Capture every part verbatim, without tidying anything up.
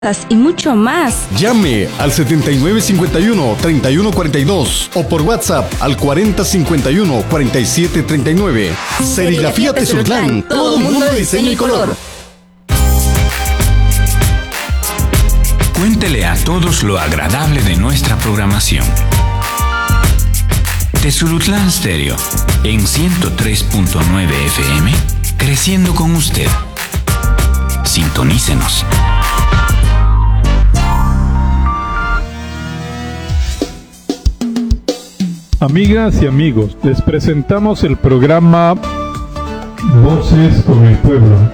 y mucho más. Llame al setenta y nueve cincuenta y uno, treinta y uno cuarenta y dos o por WhatsApp al cuarenta cincuenta y uno, cuarenta y siete treinta y nueve. Serigrafía Tezutlán, todo mundo de diseño y color. Cuéntele a todos lo agradable de nuestra programación. Tezulutlán Stereo, en ciento tres punto nueve F M, creciendo con usted. Sintonícenos. Amigas y amigos, les presentamos el programa Voces con el Pueblo.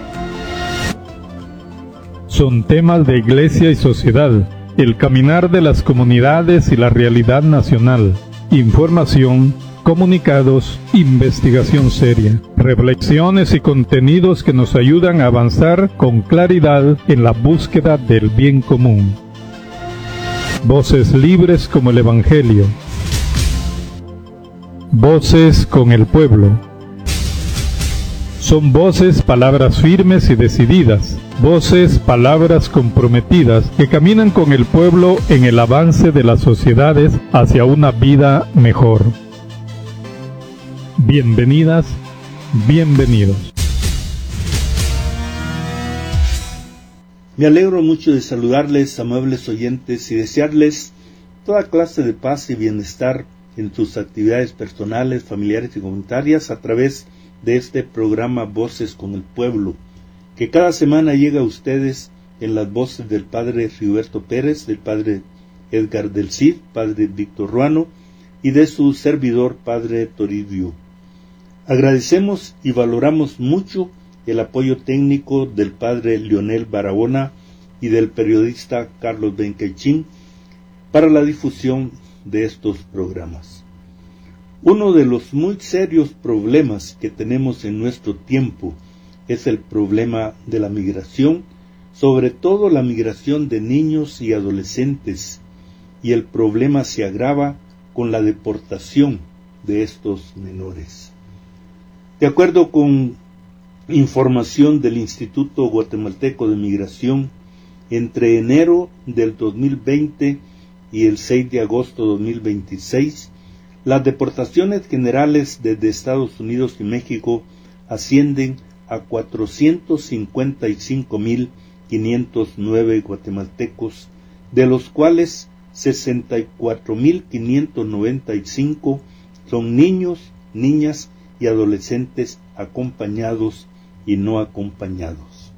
Son temas de iglesia y sociedad, el caminar de las comunidades y la realidad nacional, información, comunicados, investigación seria, reflexiones y contenidos que nos ayudan a avanzar con claridad en la búsqueda del bien común. Voces libres como el Evangelio. Voces con el pueblo. Son voces, palabras firmes y decididas, voces, palabras comprometidas que caminan con el pueblo en el avance de las sociedades hacia una vida mejor. Bienvenidas, bienvenidos. Me alegro mucho de saludarles, amables oyentes, y desearles toda clase de paz y bienestar en sus actividades personales, familiares y comunitarias a través de este programa Voces con el Pueblo, que cada semana llega a ustedes en las voces del Padre Rigoberto Pérez, del Padre Edgar del Cid, Padre Víctor Ruano y de su servidor Padre Toribio. Agradecemos y valoramos mucho el apoyo técnico del Padre Leonel Barahona y del periodista Carlos Bencaichín para la difusión de estos programas. Uno de los muy serios problemas que tenemos en nuestro tiempo es el problema de la migración, sobre todo la migración de niños y adolescentes, y el problema se agrava con la deportación de estos menores. De acuerdo con información del Instituto Guatemalteco de Migración, entre enero del dos mil veinte y el seis de agosto de dos mil veintiséis, las deportaciones generales desde Estados Unidos y México ascienden a cuatrocientos cincuenta y cinco mil quinientos nueve guatemaltecos, de los cuales sesenta y cuatro mil quinientos noventa y cinco son niños, niñas y adolescentes acompañados y no acompañados.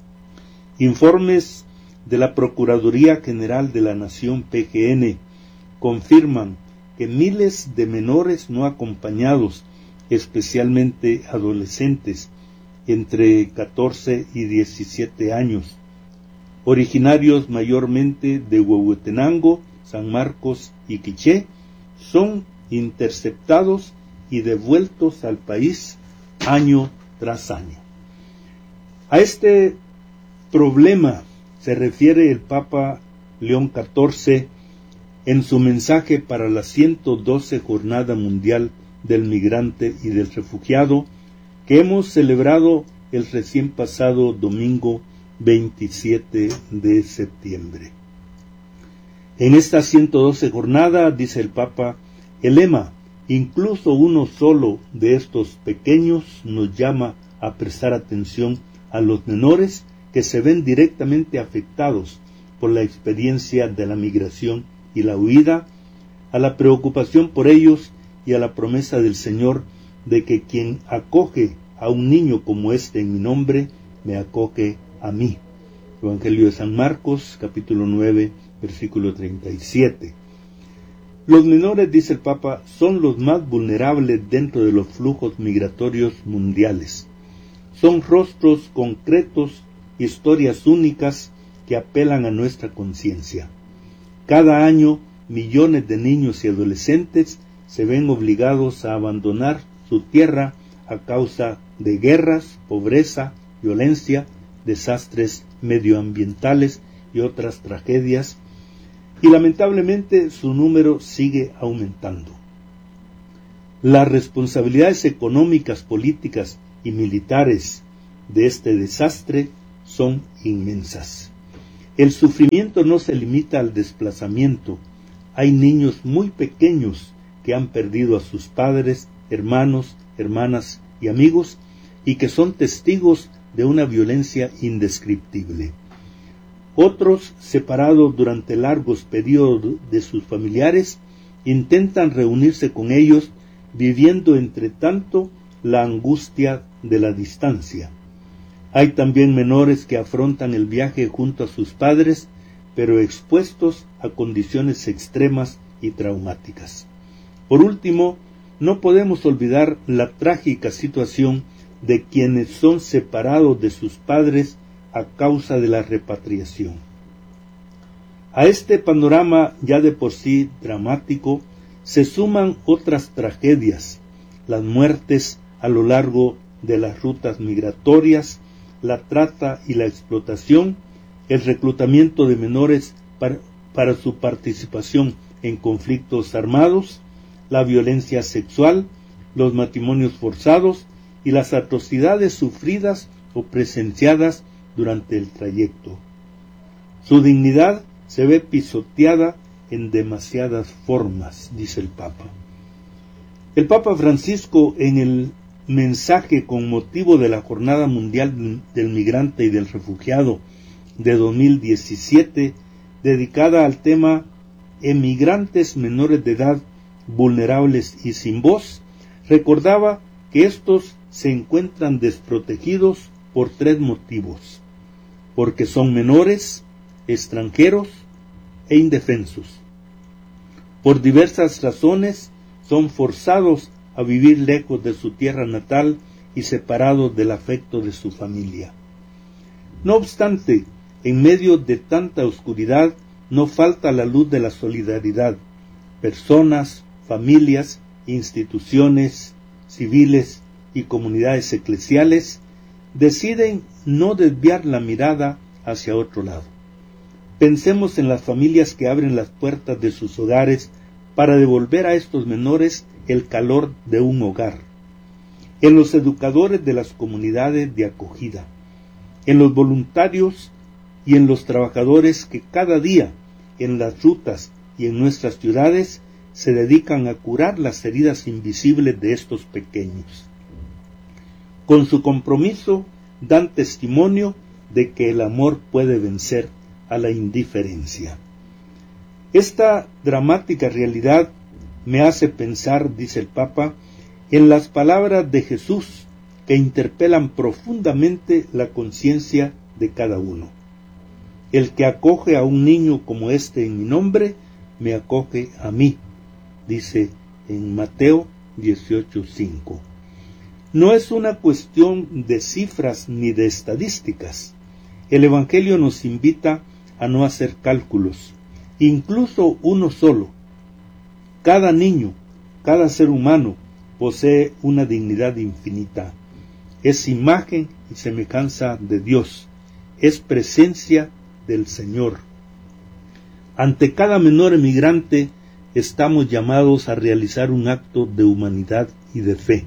Informes de la Procuraduría General de la Nación P G N confirman que miles de menores no acompañados, especialmente adolescentes entre catorce y diecisiete años, originarios mayormente de Huehuetenango, San Marcos y Quiché, son interceptados y devueltos al país año tras año. A este problema se refiere el Papa León catorce en su mensaje para la ciento doce Jornada Mundial del Migrante y del Refugiado, que hemos celebrado el recién pasado domingo veintisiete de septiembre. En esta ciento doce jornada, dice el Papa, el lema, incluso uno solo de estos pequeños, nos llama a prestar atención a los menores que se ven directamente afectados por la experiencia de la migración y la huida, a la preocupación por ellos y a la promesa del Señor de que quien acoge a un niño como este en mi nombre, me acoge a mí. Evangelio de San Marcos, capítulo nueve, versículo treinta y siete. Los menores, dice el Papa, son los más vulnerables dentro de los flujos migratorios mundiales. Son rostros concretos, historias únicas que apelan a nuestra conciencia. Cada año, millones de niños y adolescentes se ven obligados a abandonar su tierra a causa de guerras, pobreza, violencia, desastres medioambientales y otras tragedias, y lamentablemente su número sigue aumentando. Las responsabilidades económicas, políticas y militares de este desastre son inmensas. El sufrimiento no se limita al desplazamiento. Hay niños muy pequeños que han perdido a sus padres, hermanos, hermanas y amigos, y que son testigos de una violencia indescriptible. Otros, separados durante largos periodos de sus familiares, intentan reunirse con ellos, viviendo entre tanto la angustia de la distancia. Hay también menores que afrontan el viaje junto a sus padres, pero expuestos a condiciones extremas y traumáticas. Por último, no podemos olvidar la trágica situación de quienes son separados de sus padres a causa de la repatriación. A este panorama ya de por sí dramático se suman otras tragedias, las muertes a lo largo de las rutas migratorias, la trata y la explotación, el reclutamiento de menores para, para su participación en conflictos armados, la violencia sexual, los matrimonios forzados y las atrocidades sufridas o presenciadas durante el trayecto. Su dignidad se ve pisoteada en demasiadas formas, dice el Papa. El Papa Francisco, en el mensaje con motivo de la Jornada Mundial del Migrante y del Refugiado de dos mil diecisiete, dedicada al tema Emigrantes menores de edad, vulnerables y sin voz, recordaba que estos se encuentran desprotegidos por tres motivos: porque son menores, extranjeros e indefensos. Por diversas razones son forzados a vivir lejos de su tierra natal y separados del afecto de su familia. No obstante, en medio de tanta oscuridad no falta la luz de la solidaridad. Personas, familias, instituciones civiles y comunidades eclesiales deciden no desviar la mirada hacia otro lado. Pensemos en las familias que abren las puertas de sus hogares para devolver a estos menores el calor de un hogar, en los educadores de las comunidades de acogida, en los voluntarios y en los trabajadores que cada día en las rutas y en nuestras ciudades se dedican a curar las heridas invisibles de estos pequeños. Con su compromiso dan testimonio de que el amor puede vencer a la indiferencia. Esta dramática realidad me hace pensar, dice el Papa, en las palabras de Jesús que interpelan profundamente la conciencia de cada uno. El que acoge a un niño como este en mi nombre, me acoge a mí, dice en Mateo dieciocho cinco. No es una cuestión de cifras ni de estadísticas. El Evangelio nos invita a no hacer cálculos, incluso uno solo. Cada niño, cada ser humano posee una dignidad infinita. Es imagen y semejanza de Dios. Es presencia del Señor. Ante cada menor emigrante estamos llamados a realizar un acto de humanidad y de fe.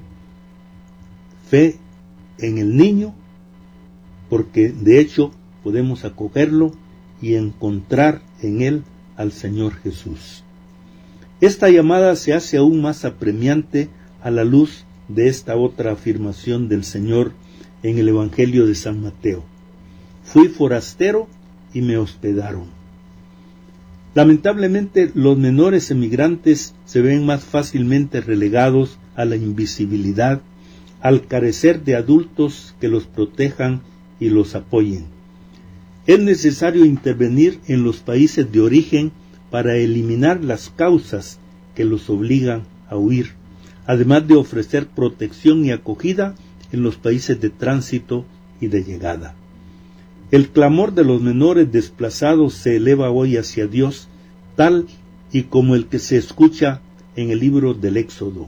Fe en el niño, porque de hecho podemos acogerlo y encontrar en él al Señor Jesús. Esta llamada se hace aún más apremiante a la luz de esta otra afirmación del Señor en el Evangelio de San Mateo. Fui forastero y me hospedaron. Lamentablemente, los menores emigrantes se ven más fácilmente relegados a la invisibilidad al carecer de adultos que los protejan y los apoyen. Es necesario intervenir en los países de origen para eliminar las causas que los obligan a huir, además de ofrecer protección y acogida en los países de tránsito y de llegada. El clamor de los menores desplazados se eleva hoy hacia Dios, tal y como el que se escucha en el libro del Éxodo.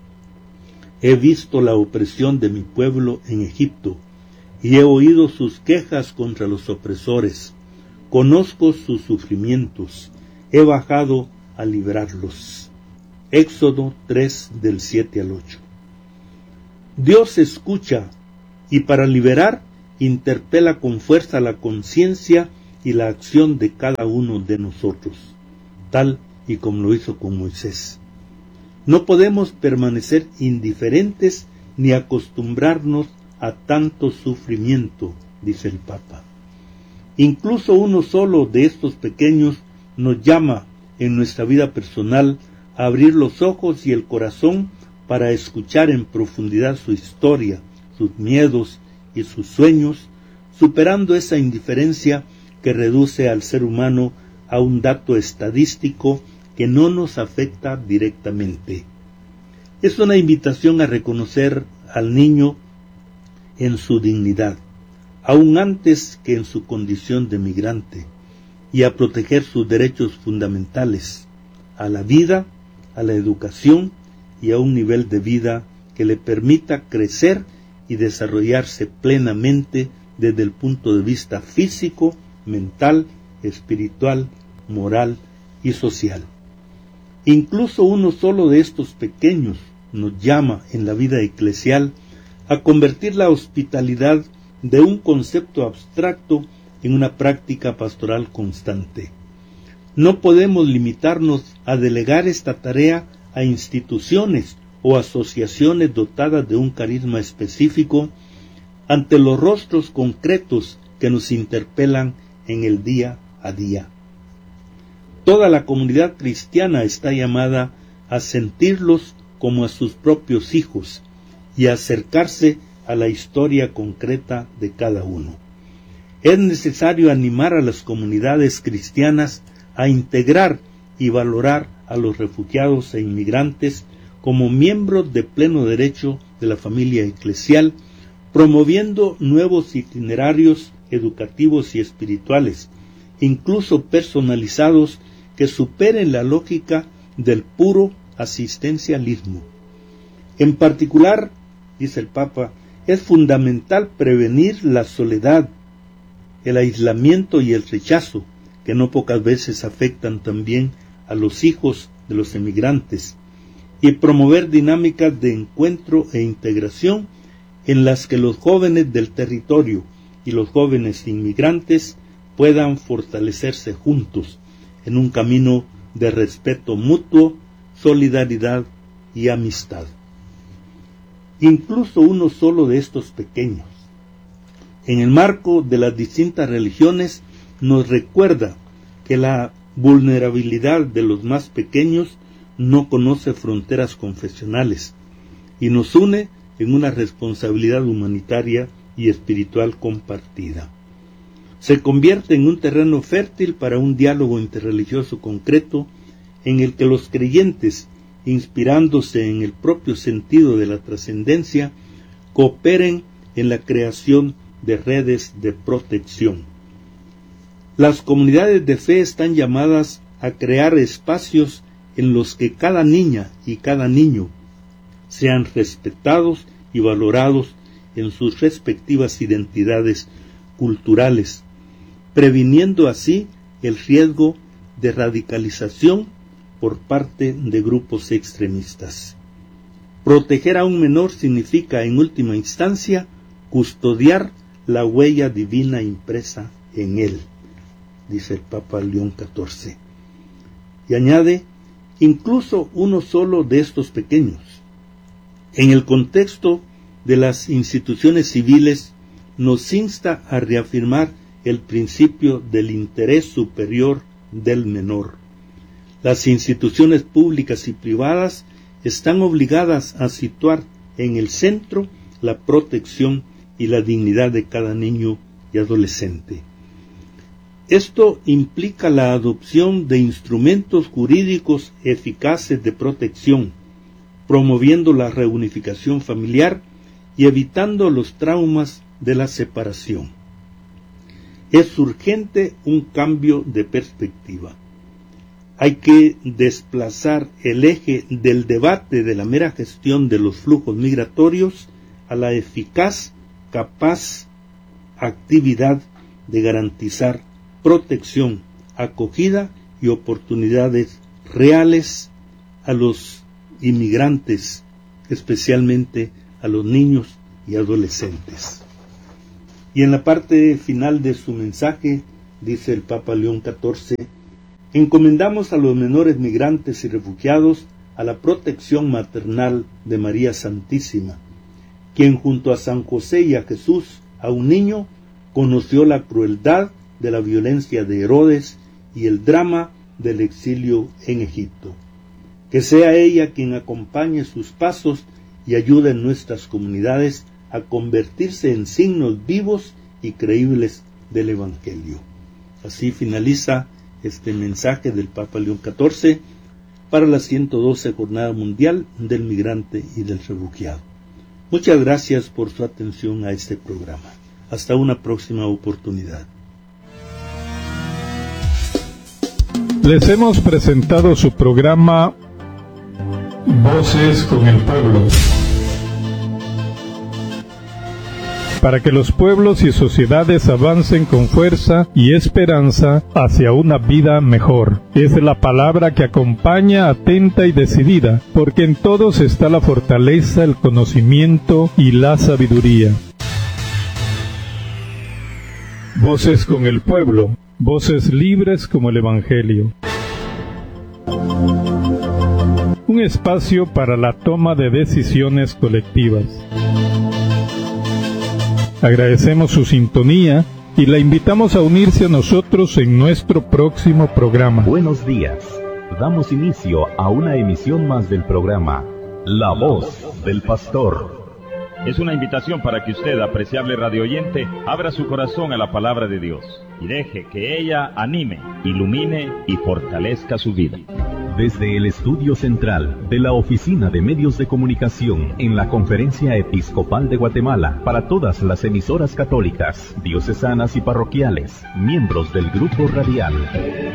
He visto la opresión de mi pueblo en Egipto, y he oído sus quejas contra los opresores. Conozco sus sufrimientos, he bajado a librarlos. Éxodo tres, del siete al ocho. Dios escucha, y para liberar, interpela con fuerza la conciencia y la acción de cada uno de nosotros, tal y como lo hizo con Moisés. No podemos permanecer indiferentes ni acostumbrarnos a tanto sufrimiento, dice el Papa. Incluso uno solo de estos pequeños nos llama en nuestra vida personal a abrir los ojos y el corazón para escuchar en profundidad su historia, sus miedos y sus sueños, superando esa indiferencia que reduce al ser humano a un dato estadístico que no nos afecta directamente. Es una invitación a reconocer al niño en su dignidad, aún antes que en su condición de migrante, y a proteger sus derechos fundamentales, a la vida, a la educación y a un nivel de vida que le permita crecer y desarrollarse plenamente desde el punto de vista físico, mental, espiritual, moral y social. Incluso uno solo de estos pequeños nos llama en la vida eclesial a convertir la hospitalidad de un concepto abstracto en una práctica pastoral constante. No podemos limitarnos a delegar esta tarea a instituciones o asociaciones dotadas de un carisma específico ante los rostros concretos que nos interpelan en el día a día. Toda la comunidad cristiana está llamada a sentirlos como a sus propios hijos y a acercarse a la historia concreta de cada uno. Es necesario animar a las comunidades cristianas a integrar y valorar a los refugiados e inmigrantes como miembros de pleno derecho de la familia eclesial, promoviendo nuevos itinerarios educativos y espirituales, incluso personalizados, que superen la lógica del puro asistencialismo. En particular, dice el Papa, es fundamental prevenir la soledad, el aislamiento y el rechazo, que no pocas veces afectan también a los hijos de los emigrantes, y promover dinámicas de encuentro e integración en las que los jóvenes del territorio y los jóvenes inmigrantes puedan fortalecerse juntos en un camino de respeto mutuo, solidaridad y amistad. Incluso uno solo de estos pequeños, en el marco de las distintas religiones, nos recuerda que la vulnerabilidad de los más pequeños no conoce fronteras confesionales y nos une en una responsabilidad humanitaria y espiritual compartida. Se convierte en un terreno fértil para un diálogo interreligioso concreto en el que los creyentes, inspirándose en el propio sentido de la trascendencia, cooperen en la creación de redes de protección. Las comunidades de fe están llamadas a crear espacios en los que cada niña y cada niño sean respetados y valorados en sus respectivas identidades culturales, previniendo así el riesgo de radicalización por parte de grupos extremistas. Proteger a un menor significa, en última instancia, custodiar la huella divina impresa en él, dice el Papa León catorce. Y añade, incluso uno solo de estos pequeños. En el contexto de las instituciones civiles, nos insta a reafirmar el principio del interés superior del menor. Las instituciones públicas y privadas están obligadas a situar en el centro la protección y la dignidad de cada niño y adolescente. Esto implica la adopción de instrumentos jurídicos eficaces de protección, promoviendo la reunificación familiar y evitando los traumas de la separación. Es urgente un cambio de perspectiva. Hay que desplazar el eje del debate de la mera gestión de los flujos migratorios a la eficaz, capaz actividad de garantizar protección, acogida y oportunidades reales a los inmigrantes, especialmente a los niños y adolescentes. Y en la parte final de su mensaje, dice el Papa León catorce, encomendamos a los menores migrantes y refugiados a la protección maternal de María Santísima, quien junto a San José y a Jesús, a un niño, conoció la crueldad de la violencia de Herodes y el drama del exilio en Egipto. Que sea ella quien acompañe sus pasos y ayude en nuestras comunidades a convertirse en signos vivos y creíbles del Evangelio. Así finaliza este mensaje del Papa León catorce para la ciento doce Jornada Mundial del Migrante y del Refugiado. Muchas gracias por su atención a este programa. Hasta una próxima oportunidad. Les hemos presentado su programa Voces con el Pueblo, para que los pueblos y sociedades avancen con fuerza y esperanza hacia una vida mejor. Es la palabra que acompaña atenta y decidida, porque en todos está la fortaleza, el conocimiento y la sabiduría. Voces con el Pueblo, voces libres como el Evangelio. Un espacio para la toma de decisiones colectivas. Agradecemos su sintonía y la invitamos a unirse a nosotros en nuestro próximo programa. Buenos días. Damos inicio a una emisión más del programa La Voz del Pastor. Es una invitación para que usted, apreciable radioyente, abra su corazón a la palabra de Dios y deje que ella anime, ilumine y fortalezca su vida. Desde el estudio central de la Oficina de Medios de Comunicación en la Conferencia Episcopal de Guatemala para todas las emisoras católicas, diocesanas y parroquiales, miembros del Grupo Radial